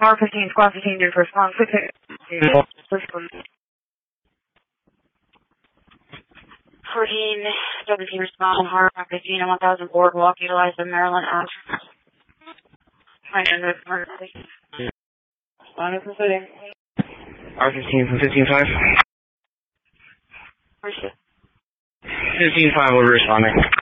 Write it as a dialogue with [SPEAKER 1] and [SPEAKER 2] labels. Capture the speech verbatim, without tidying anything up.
[SPEAKER 1] R fifteen, squad fifteen, due for response. fourteen, seventeen, response, Hard Rock fifteen, and one thousand boardwalk, utilize the Maryland Ave.
[SPEAKER 2] On it proceeding.
[SPEAKER 3] R fifteen from fifteen five. fifteen five will be responding.